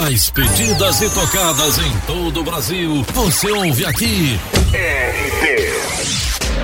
mais pedidas e tocadas em todo o Brasil. Você ouve aqui. RT